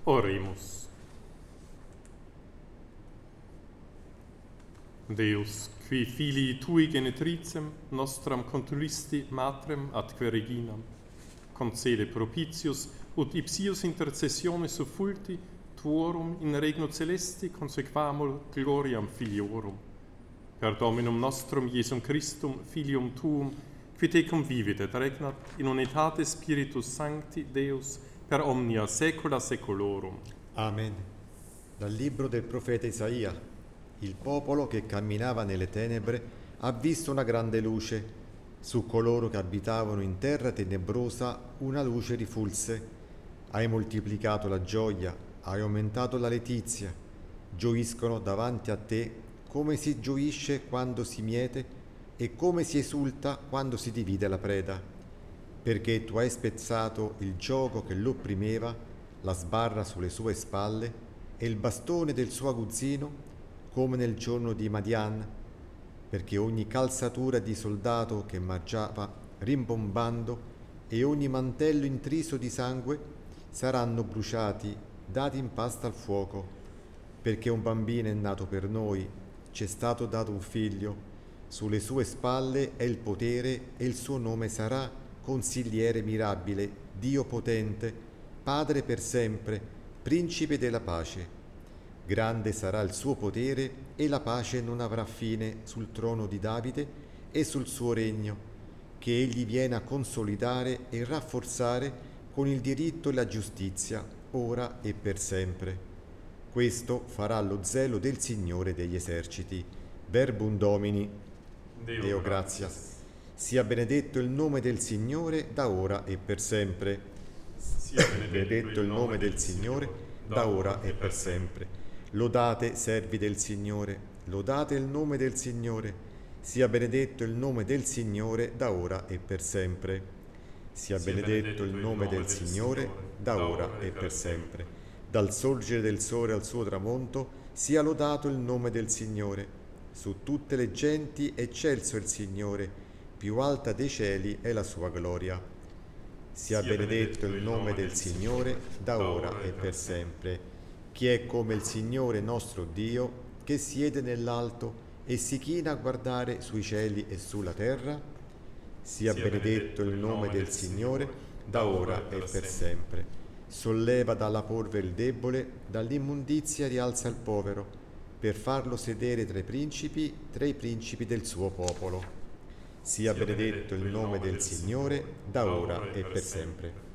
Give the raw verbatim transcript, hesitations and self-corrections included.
Oremus. Deus, qui filii tui genetricem nostram contristi matrem atque reginam, concede propitius ut ipsius intercessione suffulti tuorum in regno celesti consequamur gloriam filiorum. Per Dominum nostrum Iesum Christum, Filium tuum, qui te convivit et regnat in unitate Spiritus Sancti Deus per omnia saecula saeculorum. Amen. Dal libro del profeta Isaia. Il popolo che camminava nelle tenebre ha visto una grande luce. Su coloro che abitavano in terra tenebrosa una luce rifulse. Hai moltiplicato la gioia, hai aumentato la letizia. Gioiscono davanti a te come si gioisce quando si miete e come si esulta quando si divide la preda. Perché tu hai spezzato il gioco che l'opprimeva, la sbarra sulle sue spalle e il bastone del suo aguzzino, come nel giorno di Madian, perché ogni calzatura di soldato che marciava rimbombando e ogni mantello intriso di sangue saranno bruciati, dati in pasta al fuoco, perché un bambino è nato per noi, ci è stato dato un figlio, sulle sue spalle è il potere e il suo nome sarà Consigliere mirabile, Dio potente, Padre per sempre, Principe della pace. Grande sarà il suo potere e la pace non avrà fine sul trono di Davide e sul suo regno, che egli viene a consolidare e rafforzare con il diritto e la giustizia, ora e per sempre. Questo farà lo zelo del Signore degli eserciti. Verbum Domini. Deo, Deo gratias. Sia benedetto il nome del Signore da ora e per sempre. Sia Benedetto il nome del Signore da ora e per sempre. Lodate, servi del Signore, lodate il nome del Signore. Sia benedetto il nome del Signore da ora e per sempre. Sia benedetto il nome del Signore da ora e per sempre. Dal sorgere del sole al suo tramonto sia lodato il nome del Signore. Su tutte le genti eccelso il Signore, più alta dei cieli è la sua gloria. Sia benedetto il nome del Signore da ora e per sempre. Chi è come il Signore nostro Dio, che siede nell'alto e si china a guardare sui cieli e sulla terra? Sia benedetto il nome del Signore da ora e per sempre. Solleva dalla polvere il debole, dall'immondizia rialza il povero, per farlo sedere tra i principi, tra i principi del suo popolo. Sia benedetto il nome del Signore da ora e per sempre.